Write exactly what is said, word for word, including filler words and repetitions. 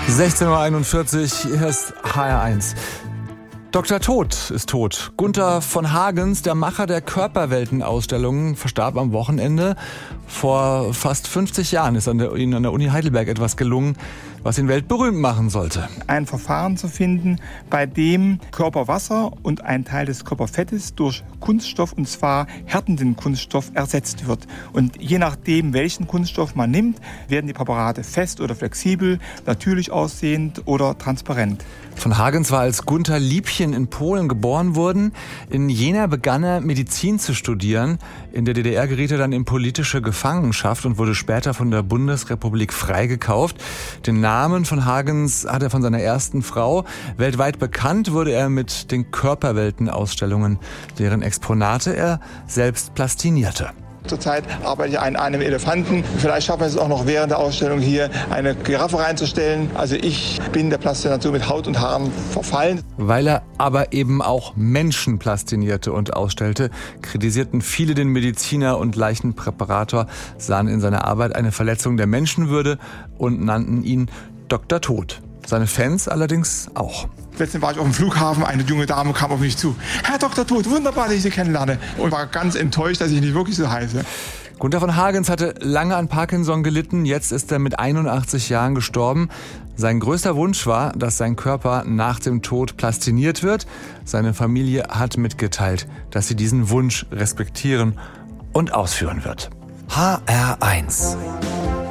sechzehn Uhr einundvierzig, hier ist H R eins. Doktor Tod ist tot. Gunther von Hagens, der Macher der Körperwelten-Ausstellungen, verstarb am Wochenende. Vor fast fünfzig Jahren ist an der, Ihnen an der Uni Heidelberg etwas gelungen, was ihn weltberühmt machen sollte. Ein Verfahren zu finden, bei dem Körperwasser und ein Teil des Körperfettes durch Kunststoff, und zwar härtenden Kunststoff, ersetzt wird. Und je nachdem, welchen Kunststoff man nimmt, werden die Präparate fest oder flexibel, natürlich aussehend oder transparent. Von Hagens war als Gunther Liebchen in Polen geboren worden. In Jena begann er Medizin zu studieren. In der D D R geriet er dann in politische Gefangenschaft und wurde später von der Bundesrepublik freigekauft. Den Namen von Hagens hat er von seiner ersten Frau. Weltweit bekannt wurde er mit den Körperwelten-Ausstellungen, deren Exponate er selbst plastinierte. Zurzeit arbeite ich an einem Elefanten. Vielleicht schaffen wir es auch noch während der Ausstellung hier eine Giraffe reinzustellen. Also ich bin der Plastinatur mit Haut und Haaren verfallen. Weil er aber eben auch Menschen plastinierte und ausstellte, kritisierten viele den Mediziner und Leichenpräparator, sahen in seiner Arbeit eine Verletzung der Menschenwürde und nannten ihn Doktor Tod. Seine Fans allerdings auch. Letztens war ich auf dem Flughafen, eine junge Dame kam auf mich zu. Herr Doktor Tod, wunderbar, dass ich Sie kennenlerne. Und war ganz enttäuscht, dass ich nicht wirklich so heiße. Gunther von Hagens hatte lange an Parkinson gelitten. Jetzt ist er mit einundachtzig Jahren gestorben. Sein größter Wunsch war, dass sein Körper nach dem Tod plastiniert wird. Seine Familie hat mitgeteilt, dass sie diesen Wunsch respektieren und ausführen wird. H R eins